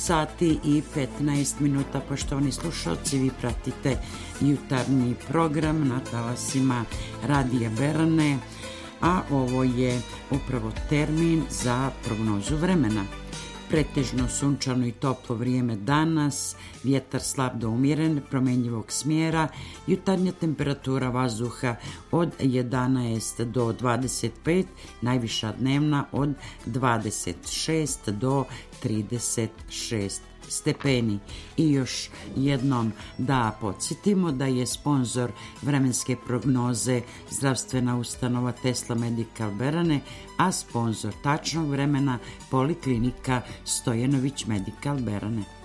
Sati i 15 minuta, poštovani slušalci, vi pratite jutarnji program na talasima Radija Berane, a ovo je upravo termin za prognozu vremena. Pretežno sunčano i toplo vrijeme danas, vjetar slab do umiren, promenjivog smjera, jutarnja temperatura vazduha od 11 do 25, najviša dnevna od 26 do 36 stepeni. I još jednom da podsjetimo da je sponzor vremenske prognoze zdravstvena ustanova Tesla Medical Berane, a sponzor tačnog vremena Poliklinika Stojanović Medical Berane.